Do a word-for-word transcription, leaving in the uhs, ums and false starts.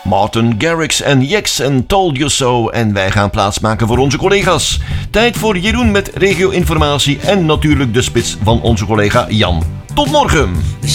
Martin Garrix en Jex en Told You So. En wij gaan plaatsmaken voor onze collega's. Tijd voor Jeroen met regio-informatie en natuurlijk de spits van onze collega Jan. Tot morgen!